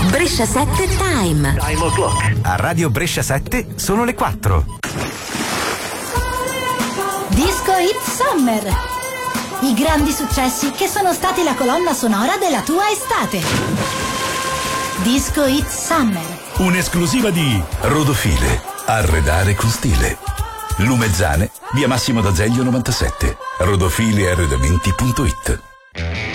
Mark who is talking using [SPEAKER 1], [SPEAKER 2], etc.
[SPEAKER 1] Brescia 7 Time.
[SPEAKER 2] Time o'clock.
[SPEAKER 3] A Radio Brescia 7 sono le 4.
[SPEAKER 4] Disco Hit Summer. I grandi successi che sono stati la colonna sonora della tua estate. Disco Hit Summer.
[SPEAKER 5] Un'esclusiva di Rodofile. Arredare con stile. Lumezzane, via Massimo d'Azeglio 97. Rodofiliarredamenti.it.